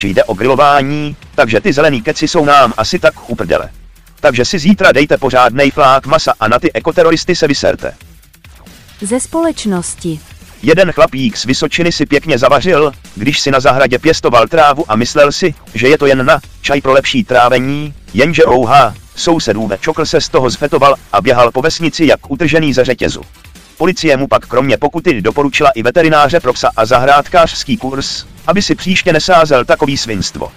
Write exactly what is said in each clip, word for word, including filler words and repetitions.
jde o grilování, takže ty zelený keci jsou nám asi tak uprdele. Takže si zítra dejte pořádnej flák masa a na ty ekoteroristy se vyserte. Ze společnosti. Jeden chlapík z Vysočiny si pěkně zavařil, když si na zahradě pěstoval trávu a myslel si, že je to jen na čaj pro lepší trávení, jenže ouha, sousedův čokl se z toho zfetoval a běhal po vesnici jak utržený ze řetězu. Policie mu pak kromě pokuty doporučila i veterináře pro psa a zahrádkářský kurz, aby si příště nesázel takový svinstvo.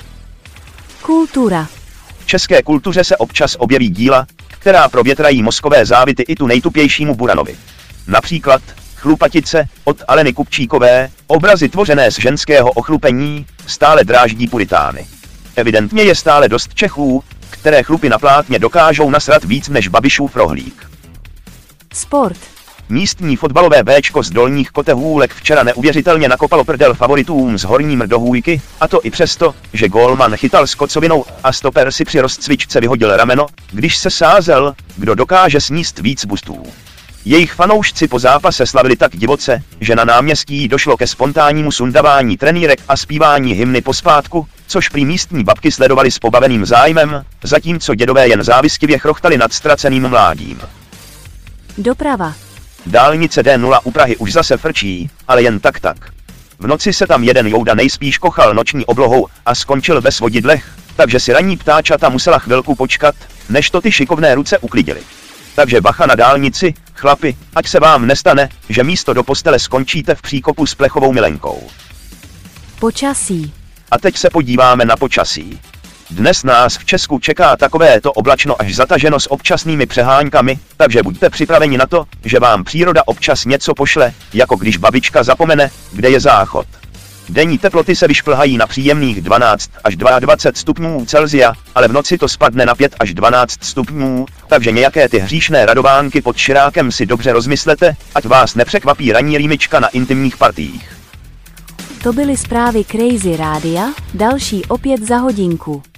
Kultura. V české kultuře se občas objeví díla, která provětrají mozkové závity i tu nejtupějšímu buranovi. Například Chlupatice od Aleny Kupčíkové, obrazy tvořené z ženského ochlupení, stále dráždí puritány. Evidentně je stále dost Čechů, které chlupy na plátně dokážou nasrat víc než Babišův rohlík. Sport. Místní fotbalové béčko z Dolních Kotehůlek včera neuvěřitelně nakopalo prdel favoritům z Horní Mrdohůjky, a to i přesto, že gólman chytal s kocovinou a stoper si při rozcvičce vyhodil rameno, když se sázel, kdo dokáže sníst víc bustů. Jejich fanoušci po zápase slavili tak divoce, že na náměstí došlo ke spontánnímu sundavání trenýrek a zpívání hymny pospátku, což prý místní babky sledovali s pobaveným zájmem, zatímco dědové jen závistivě chrochtali nad ztraceným mládím. Doprava. Dálnice D nula u Prahy už zase frčí, ale jen tak tak. V noci se tam jeden jouda nejspíš kochal noční oblohou a skončil ve svodidlech, takže si ranní ptáčata musela chvilku počkat, než to ty šikovné ruce uklidily. Takže bacha na dálnici, chlapi, ať se vám nestane, že místo do postele skončíte v příkopu s plechovou milenkou. Počasí. A teď se podíváme na počasí. Dnes nás v Česku čeká takovéto oblačno až zataženo s občasnými přeháňkami, takže buďte připraveni na to, že vám příroda občas něco pošle, jako když babička zapomene, kde je záchod. Denní teploty se vyšplhají na příjemných dvanáct až dvacet dva stupňů Celsia, ale v noci to spadne na pět až dvanáct stupňů, takže nějaké ty hříšné radovánky pod širákem si dobře rozmyslete, ať vás nepřekvapí ranní rýmička na intimních partiích. To byly zprávy Crazy Rádia, další opět za hodinku.